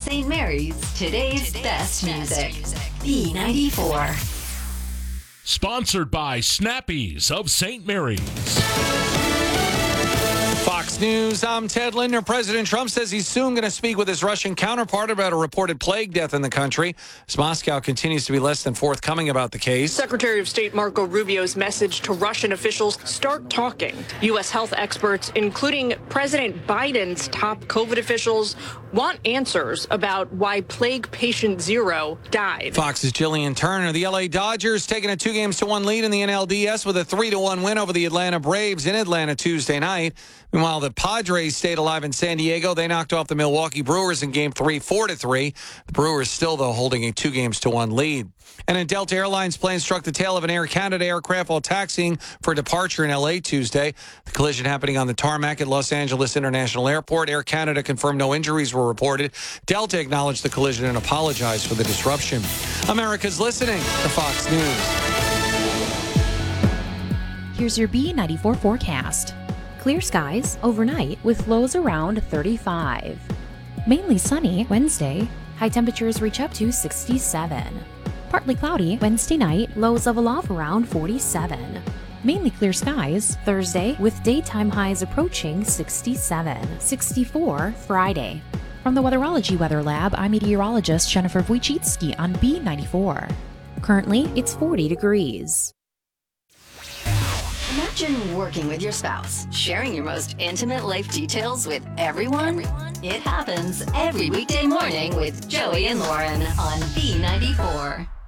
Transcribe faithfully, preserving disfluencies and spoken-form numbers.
Saint Mary's, today's, today's best, best music. music. B ninety-four. Sponsored by Snappies of Saint Mary's. Fox News, I'm Ted Linder. President Trump says he's soon going to speak with his Russian counterpart about a reported plague death in the country, as Moscow continues to be less than forthcoming about the case. Secretary of State Marco Rubio's message to Russian officials: start talking. U S health experts, including President Biden's top COVID officials, want answers about why plague patient zero died. Fox's Jillian Turner. The L A Dodgers taking a two games to one lead in the N L D S with a three to one win over the Atlanta Braves in Atlanta Tuesday night. Meanwhile, the Padres stayed alive in San Diego. They knocked off the Milwaukee Brewers in game three, four to three. The Brewers still, though, holding a two games to one lead. And in Delta Airlines, plane struck the tail of an Air Canada aircraft while taxiing for departure in L A Tuesday. The collision happening on the tarmac at Los Angeles International Airport. Air Canada confirmed no injuries were reported. Delta acknowledged the collision and apologized for the disruption. America's listening to Fox News. Here's your B ninety-four forecast. Clear skies overnight with lows around thirty-five. Mainly sunny Wednesday. High temperatures reach up to sixty-seven. Partly cloudy Wednesday night, lows level off around forty-seven. Mainly clear skies Thursday with daytime highs approaching sixty-seven. sixty-four Friday. From the Weatherology Weather Lab, I'm meteorologist Jennifer Wojcicki on B ninety-four. Currently, it's forty degrees. Imagine working with your spouse, sharing your most intimate life details with everyone. everyone. It happens every weekday morning with Joey and Lauren on B ninety-four.